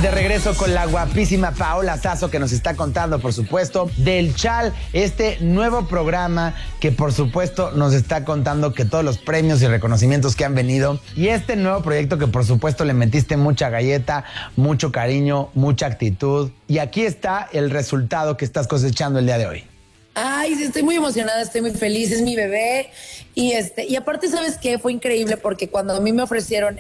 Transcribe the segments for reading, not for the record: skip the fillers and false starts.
de regreso con la guapísima Paola Sazo, que nos está contando, por supuesto, del Chal, este nuevo programa que, por supuesto, nos está contando que todos los premios y reconocimientos que han venido y este nuevo proyecto que, por supuesto, le metiste mucha galleta, mucho cariño, mucha actitud. Y aquí está el resultado que estás cosechando el día de hoy. Ay, sí, estoy muy emocionada, estoy muy feliz, es mi bebé. Y aparte, ¿sabes qué? Fue increíble porque cuando a mí me ofrecieron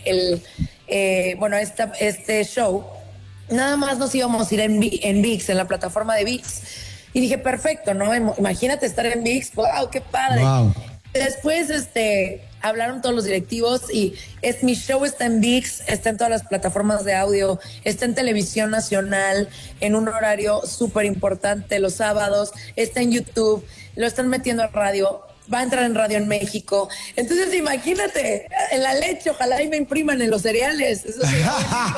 este show, nada más nos íbamos a ir en ViX, en la plataforma de ViX. Y dije, perfecto, ¿no? Imagínate estar en ViX, wow, qué padre. Wow. Después, hablaron todos los directivos y mi show está en ViX, está en todas las plataformas de audio, está en televisión nacional, en un horario súper importante los sábados, está en YouTube, lo están metiendo en radio, va a entrar en radio en México. Entonces, imagínate, en la leche, ojalá y me impriman en los cereales. Eso sí,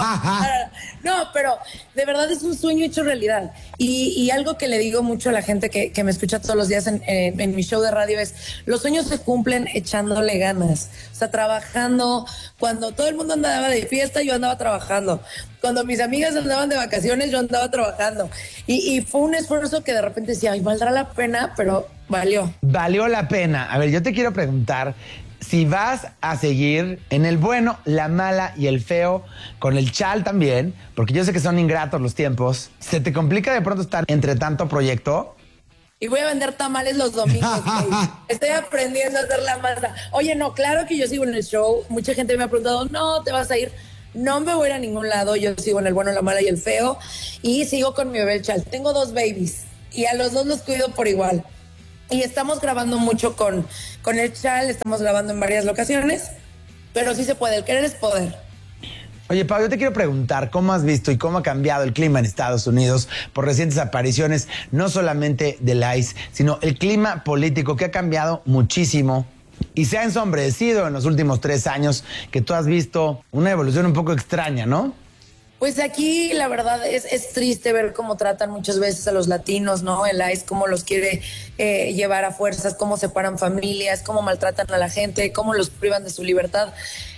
no, pero de verdad es un sueño hecho realidad. Y algo que le digo mucho a la gente que me escucha todos los días en mi show de radio es, los sueños se cumplen echándole ganas. O sea, trabajando. Cuando todo el mundo andaba de fiesta, yo andaba trabajando. Cuando mis amigas andaban de vacaciones, yo andaba trabajando. Y fue un esfuerzo que de repente decía, ay, valdrá la pena, pero valió. Valió la pena. A ver, yo te quiero preguntar si vas a seguir en el bueno, la mala y el feo, con el Chal también, porque yo sé que son ingratos los tiempos. ¿Se te complica de pronto estar entre tanto proyecto? Y voy a vender tamales los domingos. Estoy aprendiendo a hacer la masa. Oye, no, claro que yo sigo en el show. Mucha gente me ha preguntado, no, te vas a ir. No me voy a ir a ningún lado. Yo sigo en el bueno, la mala y el feo. Y sigo con mi bebé el Chal. Tengo 2 babies y a los 2 los cuido por igual. Y estamos grabando mucho con el Chal. Estamos grabando en varias locaciones. Pero sí se puede. El querer es poder. Oye, Pau, yo te quiero preguntar cómo has visto y cómo ha cambiado el clima en Estados Unidos por recientes apariciones, no solamente del ICE, sino el clima político que ha cambiado muchísimo y se ha ensombrecido en los últimos 3 años, que tú has visto una evolución un poco extraña, ¿no? Pues aquí la verdad es triste ver cómo tratan muchas veces a los latinos, ¿no? El ICE, cómo los quiere llevar a fuerzas, cómo separan familias, cómo maltratan a la gente, cómo los privan de su libertad.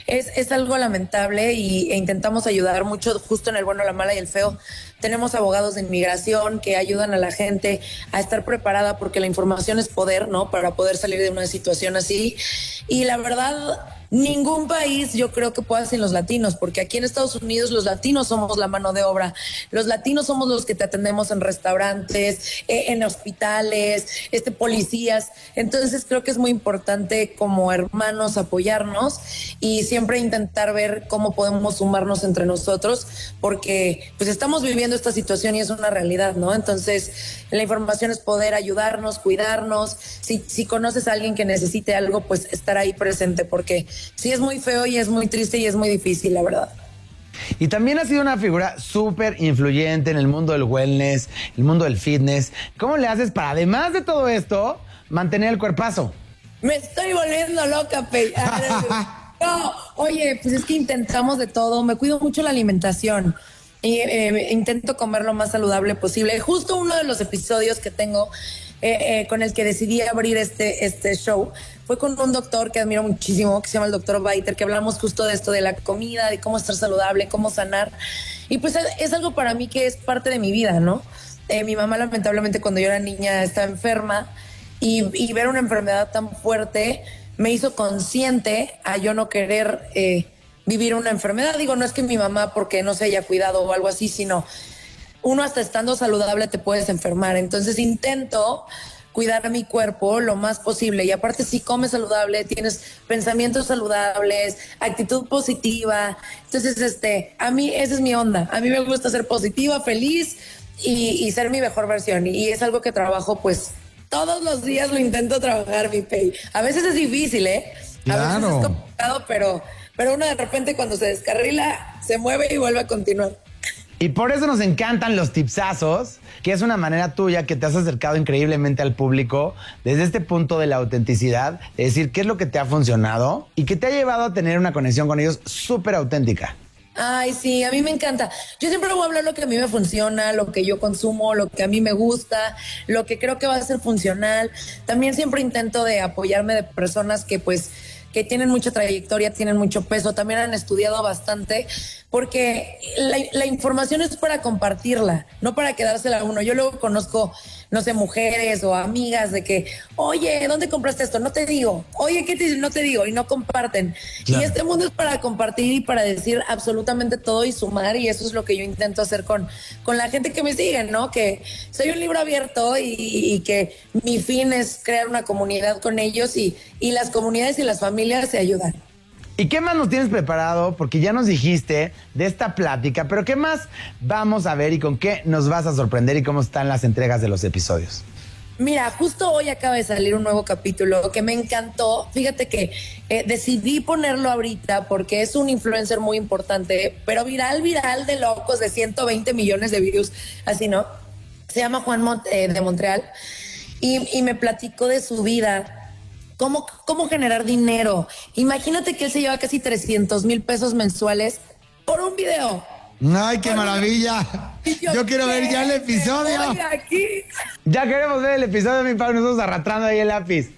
Es algo lamentable e intentamos ayudar mucho justo en el bueno, la mala y el feo. Tenemos abogados de inmigración que ayudan a la gente a estar preparada porque la información es poder, ¿no? Para poder salir de una situación así. Y la verdad, ningún país yo creo que pueda sin los latinos, porque aquí en Estados Unidos los latinos somos la mano de obra. Los latinos somos los que te atendemos en restaurantes, en hospitales, policías. Entonces creo que es muy importante como hermanos apoyarnos y siempre intentar ver cómo podemos sumarnos entre nosotros, porque pues estamos viviendo esta situación y es una realidad, ¿no? Entonces la información es poder ayudarnos, cuidarnos. Si conoces a alguien que necesite algo, pues estar ahí presente, porque sí es muy feo y es muy triste y es muy difícil, la verdad. Y también has sido una figura súper influyente en el mundo del wellness, el mundo del fitness. ¿Cómo le haces para, además de todo esto, mantener el cuerpazo? Me estoy volviendo loca, Pei. No, oye, pues es que intentamos de todo. Me cuido mucho la alimentación y intento comer lo más saludable posible. Justo uno de los episodios que tengo con el que decidí abrir este show fue con un doctor que admiro muchísimo, que se llama el doctor Baiter, que hablamos justo de esto, de la comida, de cómo estar saludable, cómo sanar. Y pues es algo para mí que es parte de mi vida, ¿no? Mi mamá lamentablemente cuando yo era niña estaba enferma y ver una enfermedad tan fuerte me hizo consciente a yo no querer vivir una enfermedad. Digo, no es que mi mamá porque no se haya cuidado o algo así, sino uno hasta estando saludable te puedes enfermar. Entonces intento cuidar mi cuerpo lo más posible y aparte si comes saludable, tienes pensamientos saludables, actitud positiva. Entonces, a mí esa es mi onda. A mí me gusta ser positiva, feliz y ser mi mejor versión. Y es algo que trabajo, pues, todos los días lo intento trabajar, mi Pei. A veces es difícil, ¿eh? Claro. A veces es complicado, pero uno de repente cuando se descarrila, se mueve y vuelve a continuar. Y por eso nos encantan los tipsazos, que es una manera tuya que te has acercado increíblemente al público desde este punto de la autenticidad, de decir qué es lo que te ha funcionado y que te ha llevado a tener una conexión con ellos súper auténtica. Ay, sí, a mí me encanta. Yo siempre voy a hablar lo que a mí me funciona, lo que yo consumo, lo que a mí me gusta, lo que creo que va a ser funcional. También siempre intento de apoyarme de personas que pues que tienen mucha trayectoria, tienen mucho peso, también han estudiado bastante porque la información es para compartirla, no para quedársela a uno. Yo luego conozco, no sé, mujeres o amigas de que, oye, ¿dónde compraste esto? No te digo. Oye, ¿qué te dice? No te digo. Y no comparten. Claro. Y este mundo es para compartir y para decir absolutamente todo y sumar, y eso es lo que yo intento hacer con la gente que me sigue, ¿no? Que soy un libro abierto y que mi fin es crear una comunidad con ellos y las comunidades y las familias se ayudan. ¿Y qué más nos tienes preparado? Porque ya nos dijiste de esta plática, pero ¿qué más vamos a ver y con qué nos vas a sorprender y cómo están las entregas de los episodios? Mira, justo hoy acaba de salir un nuevo capítulo que me encantó. Fíjate que decidí ponerlo ahorita porque es un influencer muy importante, pero viral de locos, de 120 millones de views, así, ¿no? Se llama Juan de Montreal y me platicó de su vida. ¿Cómo generar dinero? Imagínate que él se lleva casi 300 mil pesos mensuales por un video. ¡Ay, qué maravilla! Yo quiero ver ya el episodio. Aquí. Ya queremos ver el episodio, mi Pau, nosotros arrastrando ahí el lápiz.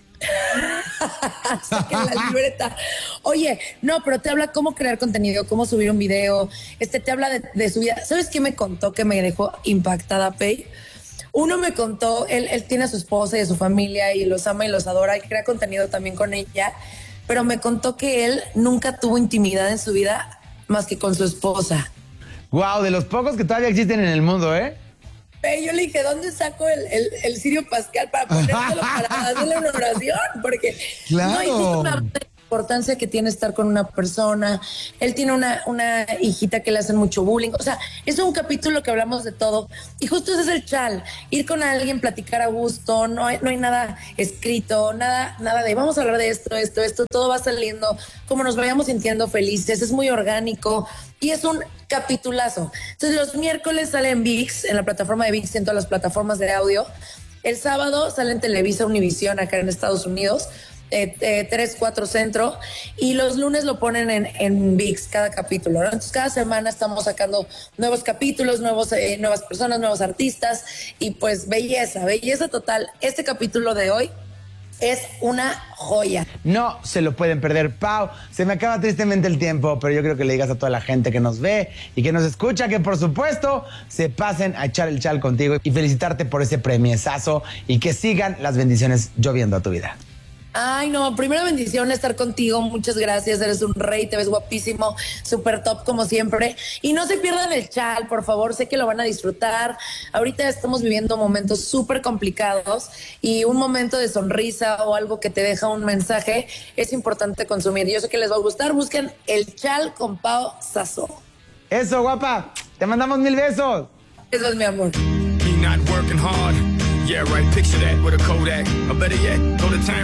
Saquen la libreta. Oye, no, pero te habla cómo crear contenido, cómo subir un video. Te habla de su vida. ¿Sabes qué me contó que me dejó impactada, Pei? Uno me contó, él tiene a su esposa y a su familia y los ama y los adora y crea contenido también con ella, pero me contó que él nunca tuvo intimidad en su vida más que con su esposa. Wow, de los pocos que todavía existen en el mundo, ¿eh? Yo le dije, ¿dónde saco el Sirio Pascal para ponértelo para hacerle una oración? Porque claro. No, y justo me habla de la importancia que tiene estar con una persona. Él tiene una hijita que le hacen mucho bullying. O sea, es un capítulo que hablamos de todo. Y justo ese es el chal. Ir con alguien, platicar a gusto. No hay nada escrito, nada de vamos a hablar de esto. Todo va saliendo como nos vayamos sintiendo felices. Es muy orgánico y es un capitulazo. Entonces, los miércoles sale en ViX, en la plataforma de ViX, en todas las plataformas de audio. El sábado sale en Televisa Univisión acá en Estados Unidos. 3, 4 Centro, y los lunes lo ponen en ViX cada capítulo, ¿no? Entonces cada semana estamos sacando nuevos capítulos, nuevas personas, nuevos artistas, y pues belleza total. Este capítulo de hoy es una joya. No se lo pueden perder. Pau, se me acaba tristemente el tiempo, pero yo creo que le digas a toda la gente que nos ve y que nos escucha que por supuesto se pasen a echar el chal contigo y felicitarte por ese premiesazo y que sigan las bendiciones lloviendo a tu vida. Ay, no, primera bendición estar contigo, muchas gracias, eres un rey, te ves guapísimo, súper top como siempre, y no se pierdan el chal, por favor, sé que lo van a disfrutar. Ahorita estamos viviendo momentos súper complicados y un momento de sonrisa o algo que te deja un mensaje es importante consumir. Yo sé que les va a gustar, busquen el chal con Pau Sasso. Eso, guapa, te mandamos 1000 besos. Eso es mi amor. Me not working hard. Yeah, right, picture that with a Kodak. Or better yet, go to time.